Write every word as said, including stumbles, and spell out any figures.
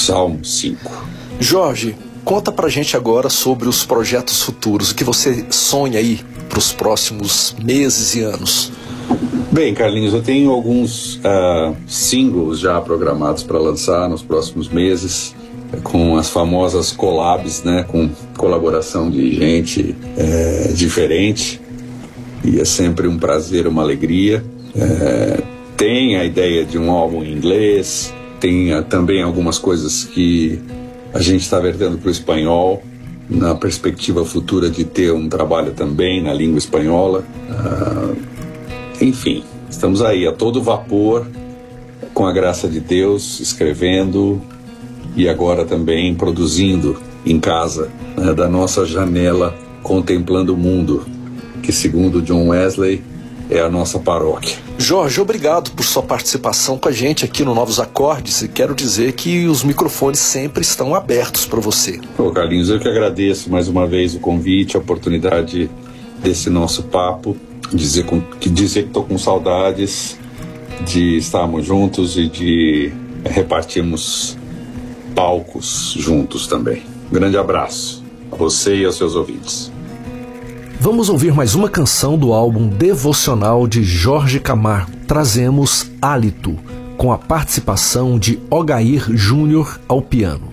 Salmo cinco. Jorge, conta pra gente agora sobre os projetos futuros, o que você sonha aí para os próximos meses e anos. Bem, Carlinhos, eu tenho alguns uh, singles já programados para lançar nos próximos meses, com as famosas collabs, né, com colaboração de gente é, diferente, e é sempre um prazer, uma alegria. É, tem a ideia de um álbum em inglês, tem uh, também algumas coisas que a gente está vertendo para o espanhol, na perspectiva futura de ter um trabalho também na língua espanhola. Uh, enfim, estamos aí a todo vapor, com a graça de Deus, escrevendo e agora também produzindo em casa, né, da nossa janela, contemplando o mundo, que segundo John Wesley é a nossa paróquia. Jorge, obrigado por sua participação com a gente aqui no Novos Acordes, e quero dizer que os microfones sempre estão abertos para você. Ô Carlinhos, eu que agradeço mais uma vez o convite, a oportunidade desse nosso papo, dizer, com, que dizer que estou com saudades de estarmos juntos e de repartirmos palcos juntos também. Um grande abraço a você e aos seus ouvintes. Vamos ouvir mais uma canção do álbum Devocional de Jorge Camargo. Trazemos Hálito, com a participação de Ogair Júnior ao piano.